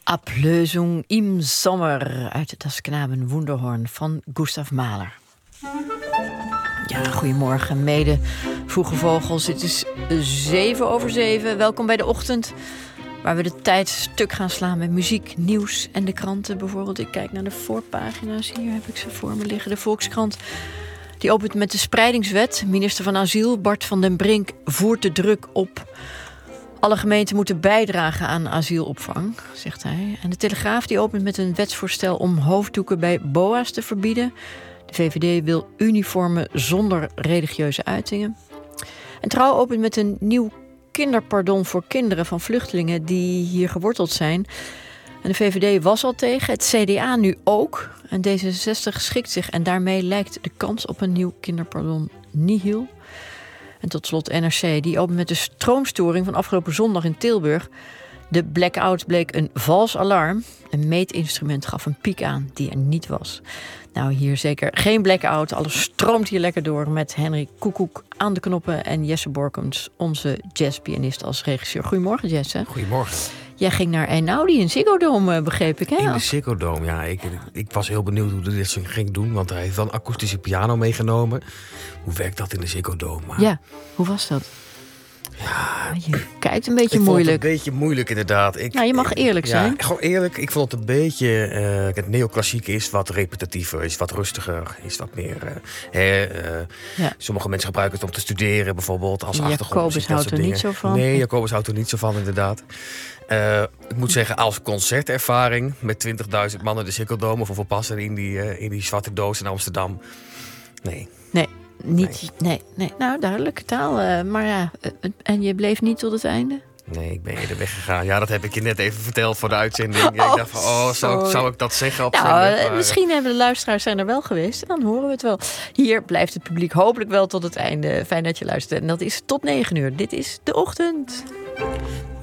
Ablösung im Sommer uit Das Knaben Wunderhorn van Gustav Mahler. Ja, goedemorgen mede vroege vogels. Het is 7:07. Welkom bij de ochtend, waar we de tijd stuk gaan slaan met muziek, nieuws en de kranten. Bijvoorbeeld, ik kijk naar de voorpagina's. Hier heb ik ze voor me liggen. De Volkskrant die opent met de spreidingswet. Minister van Asiel Bart van den Brink voert de druk op. Alle gemeenten moeten bijdragen aan asielopvang, zegt hij. En de Telegraaf die opent met een wetsvoorstel om hoofddoeken bij BOA's te verbieden. De VVD wil uniformen zonder religieuze uitingen. En Trouw opent met een nieuw kinderpardon voor kinderen van vluchtelingen die hier geworteld zijn. En de VVD was al tegen, het CDA nu ook. En D66 schikt zich en daarmee lijkt de kans op een nieuw kinderpardon nihil. En tot slot NRC, die opent met de stroomstoring van afgelopen zondag in Tilburg. De blackout bleek een vals alarm. Een meetinstrument gaf een piek aan die er niet was. Nou, hier zeker geen blackout. Alles stroomt hier lekker door met Henry Koekoek aan de knoppen en Jesse Borkens, onze jazzpianist, als regisseur. Goedemorgen, Jesse. Goedemorgen. Jij ging naar Einaudi in Ziggo Dome, begreep ik, hè? In de Ziggo Dome, ja. Ik was heel benieuwd hoe hij dit ging doen, want hij heeft wel een akoestische piano meegenomen. Hoe werkt dat in de Ziggo Dome? Maar... Ja, hoe was dat? Ja, je kijkt een beetje ik moeilijk. Vond het een beetje moeilijk, inderdaad. Je mag eerlijk zijn. Ja, gewoon eerlijk. Ik vond het een beetje... het neoclassieke is wat repetitiever, is wat rustiger, is wat meer... Sommige mensen gebruiken het om te studeren, bijvoorbeeld, als achtergrond. Jacobus houdt er niet zo van. Nee, Jacobus houdt er niet zo van, inderdaad. Ik moet zeggen, als concertervaring met 20.000 mannen de Ziggo Dome, of hoeveel passen in die zwarte doos in Amsterdam? Nee. Nee. Nou, duidelijke taal. Maar ja, en je bleef niet tot het einde? Nee, ik ben eerder weggegaan. Ja, dat heb ik je net even verteld voor de uitzending. Ik dacht van, zou ik dat zeggen op zender? Maar... Misschien hebben de luisteraars zijn er wel geweest. En dan horen we het wel. Hier blijft het publiek hopelijk wel tot het einde. Fijn dat je luistert. En dat is tot 9 uur. Dit is De Ochtend.